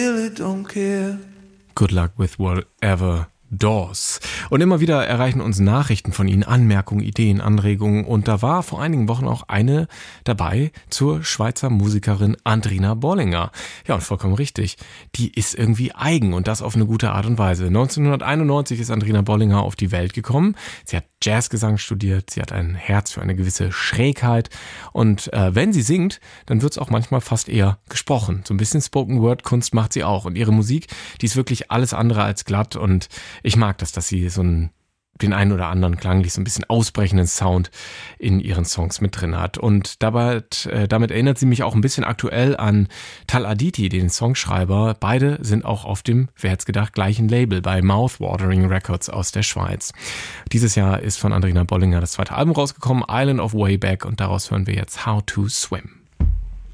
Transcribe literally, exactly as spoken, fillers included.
Good luck with whatever doors. Und immer wieder erreichen uns Nachrichten von Ihnen, Anmerkungen, Ideen, Anregungen. Und da war vor einigen Wochen auch eine dabei zur Schweizer Musikerin Andrina Bollinger. Ja, und vollkommen richtig. Die ist irgendwie eigen und das auf eine gute Art und Weise. neunzehnhunderteinundneunzig ist Andrina Bollinger auf die Welt gekommen. Sie hat Jazzgesang studiert. Sie hat ein Herz für eine gewisse Schrägheit. Und äh, wenn sie singt, dann wird es auch manchmal fast eher gesprochen. So ein bisschen Spoken-Word-Kunst macht sie auch. Und ihre Musik, die ist wirklich alles andere als glatt. Und ich mag das, dass sie so einen, den einen oder anderen klanglich so ein bisschen ausbrechenden Sound in ihren Songs mit drin hat. Und dabei, äh, damit erinnert sie mich auch ein bisschen aktuell an Tal Aditi, den Songschreiber. Beide sind auch auf dem, wer hätte es gedacht, gleichen Label bei Mouthwatering Records aus der Schweiz. Dieses Jahr ist von Andrina Bollinger das zweite Album rausgekommen, Island of Way Back, und daraus hören wir jetzt How to Swim.